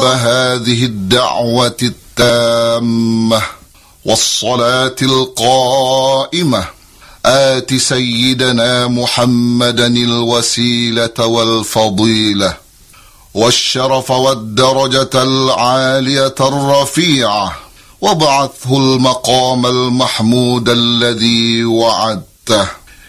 هذه الدعوة التامة والصلاة القائمة آت سيدنا محمدا الوسيلة والفضيلة والشرف والدرجة العالية الرفيعة وابعثه المقام المحمود الذي وعدته.